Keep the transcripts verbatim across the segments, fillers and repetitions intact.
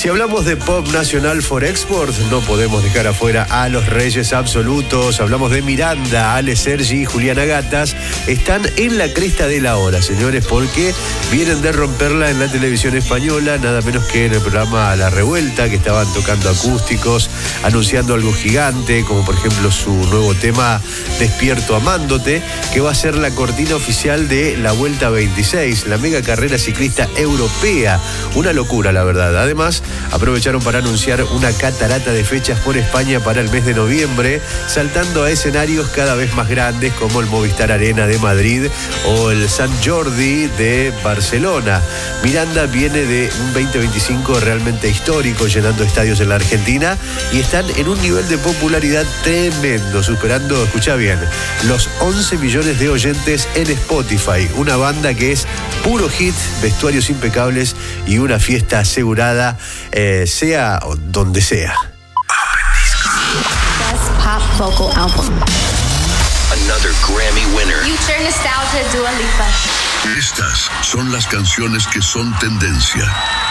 Si hablamos de pop nacional for export, no podemos dejar afuera a los Reyes Absolutos. Hablamos de Miranda, Ale Sergi y Juliana Gatas. Están en la cresta de la ola, señores, porque vienen de romperla en la televisión española, nada menos que en el programa La Revuelta, que estaban tocando acústicos, anunciando algo gigante, como por ejemplo su nuevo tema Despierto Amándote, que va a ser la cortina oficial de la Vuelta veintiséis, la mega carrera ciclista europea. Una locura, la verdad. Además, aprovecharon para anunciar una catarata de fechas por España para el mes de noviembre, saltando a escenarios cada vez más grandes como el Movistar Arena de Madrid o el Sant Jordi de Barcelona. Miranda viene de un veinte veinticinco realmente histórico, llenando estadios en la Argentina, y están en un nivel de popularidad tremendo, superando, escucha bien, los once millones de oyentes en Spotify. Una banda que es puro hit, vestuarios impecables y una fiesta asegurada, eh, sea donde sea. Best pop vocal album. Another Grammy winner. Future Nostalgia, Dua Lipa. Estas son las canciones que son tendencia.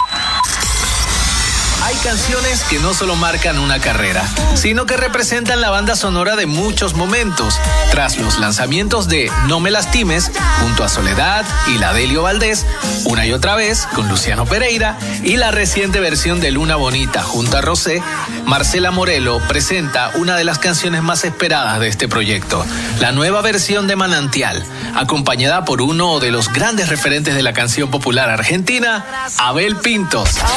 Hay canciones que no solo marcan una carrera, sino que representan la banda sonora de muchos momentos. Tras los lanzamientos de No me lastimes, junto a Soledad y la Delio Valdés, Una y otra vez, con Luciano Pereira, y la reciente versión de Luna Bonita, junto a Rosé, Marcela Morelo presenta una de las canciones más esperadas de este proyecto, la nueva versión de Manantial, acompañada por uno de los grandes referentes de la canción popular argentina, Abel Pintos.